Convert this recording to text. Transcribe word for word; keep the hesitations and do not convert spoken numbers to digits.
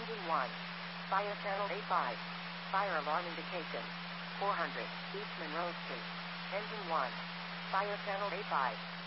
Engine one. Fire channel A five. Fire alarm indication. four hundred, East Monroe Street. Engine one. Fire channel A five.